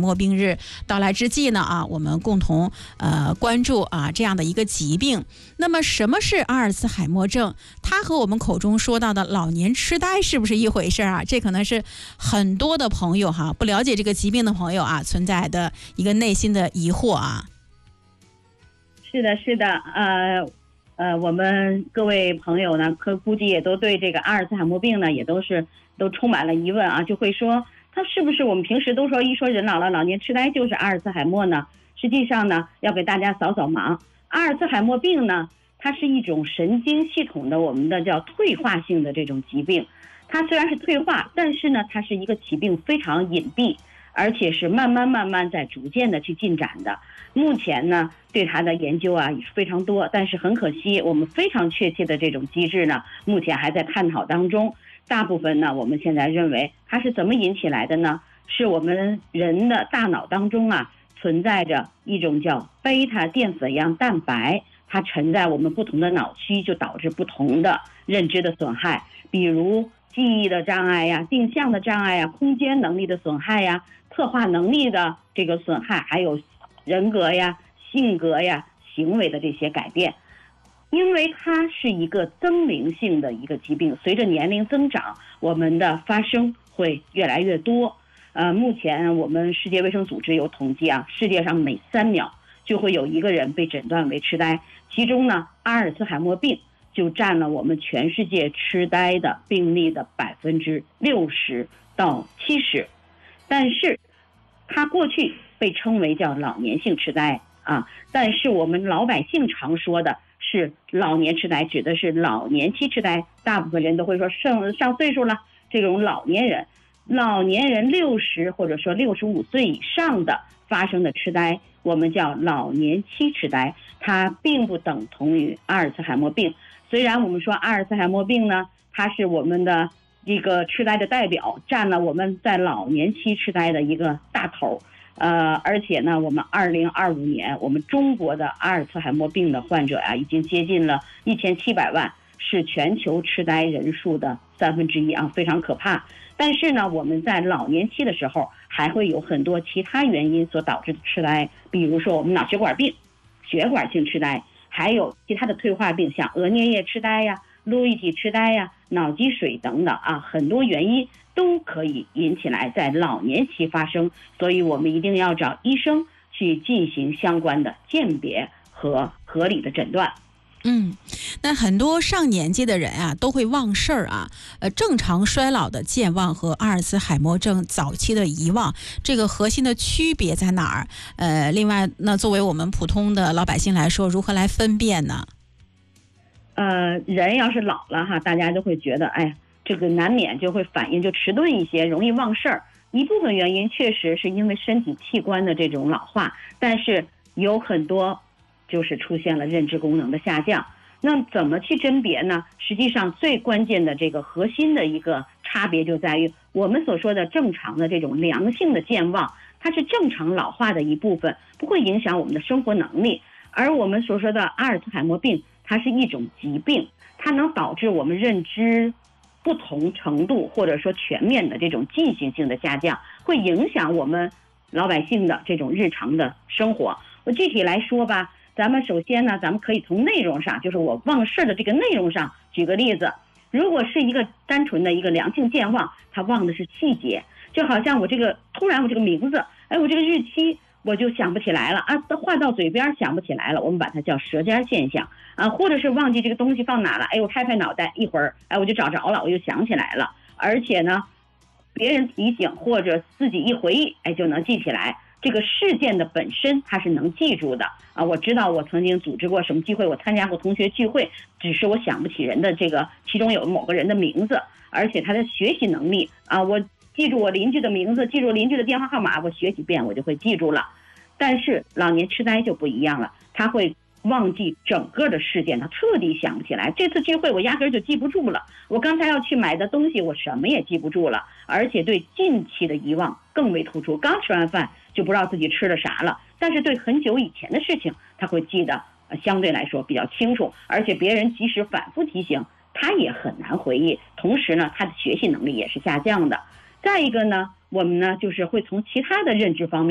默病日到来之际呢我们共同关注这样的一个疾病。那么什么是阿尔茨海默症？它和我们口中说到的老年痴呆是不是一回事这可能是很多的朋友不了解这个疾病的朋友存在的一个内心的疑惑是的，是的，我们各位朋友呢，估计也都对这个阿尔茨海默病呢，也都充满了疑问就会说，它是不是我们平时都说一说人老了，老年痴呆就是阿尔茨海默呢？实际上呢，要给大家扫扫盲。阿尔茨海默病呢，它是一种神经系统的我们的叫退化性的这种疾病。它虽然是退化，但是呢，它是一个疾病非常隐蔽，而且是慢慢在逐渐的去进展的。目前呢，对它的研究也是非常多，但是很可惜，我们非常确切的这种机制呢，目前还在探讨当中。大部分呢，我们现在认为它是怎么引起来的呢？是我们人的大脑当中存在着一种叫贝塔淀粉样蛋白，它沉在我们不同的脑区，就导致不同的认知的损害，比如记忆的障碍定向的障碍空间能力的损害策划能力的这个损害，还有人格性格行为的这些改变。因为它是一个增龄性的一个疾病，随着年龄增长，我们的发生会越来越多。目前我们世界卫生组织有统计世界上每3秒就会有一个人被诊断为痴呆，其中呢，阿尔茨海默病就占了我们全世界痴呆的病例的60%到70%。但是它过去被称为叫老年性痴呆但是我们老百姓常说的是老年痴呆，指的是老年期痴呆。大部分人都会说上岁数了，这种老年人60或者说65岁以上的发生的痴呆，我们叫老年期痴呆，它并不等同于阿尔茨海默病。虽然我们说阿尔茨海默病呢，它是我们的这个痴呆的代表，占了我们在老年期痴呆的一个大头。而且呢，我们2025年我们中国的阿尔茨海默病的患者已经接近了1700万，是全球痴呆人数的1/3非常可怕。但是呢，我们在老年期的时候还会有很多其他原因所导致的痴呆，比如说我们脑血管病、血管性痴呆，还有其他的退化病，像额颞叶痴呆路易体痴呆脑积水等等很多原因都可以引起来在老年期发生，所以我们一定要找医生去进行相关的鉴别和合理的诊断。 那很多上年纪的人都会忘事儿正常衰老的健忘和阿尔茨海默症早期的遗忘，这个核心的区别在哪儿？另外，那作为我们普通的老百姓来说，如何来分辨呢？ 人要是老了大家都会觉得这个难免就会反应就迟钝一些，容易忘事儿。一部分原因确实是因为身体器官的这种老化，但是有很多就是出现了认知功能的下降。那怎么去甄别呢？实际上最关键的这个核心的一个差别就在于，我们所说的正常的这种良性的健忘，它是正常老化的一部分，不会影响我们的生活能力。而我们所说的阿尔茨海默病，它是一种疾病，它能导致我们认知不同程度或者说全面的这种进行性的下降，会影响我们老百姓的这种日常的生活。我具体来说吧，咱们首先呢，咱们可以从内容上，就是我忘事的这个内容上举个例子。如果是一个单纯的一个良性健忘，他忘的是细节，就好像突然我这个名字，我这个日期我就想不起来了话到嘴边想不起来了，我们把它叫舌尖现象或者是忘记这个东西放哪了，我拍脑袋，一会儿我就找着了，我就想起来了。而且呢，别人提醒或者自己一回忆就能记起来。这个事件的本身它是能记住的我知道我曾经组织过什么聚会，我参加过同学聚会，只是我想不起人的这个其中有某个人的名字。而且他的学习能力我记住我邻居的名字，记住邻居的电话号码，我学几遍我就会记住了。但是老年痴呆就不一样了，他会忘记整个的事件，他彻底想不起来。这次聚会我压根就记不住了，我刚才要去买的东西我什么也记不住了，而且对近期的遗忘更为突出，刚吃完饭就不知道自己吃了啥了，但是对很久以前的事情他会记得相对来说比较清楚，而且别人即使反复提醒他也很难回忆，同时呢他的学习能力也是下降的。再一个呢，我们呢就是会从其他的认知方面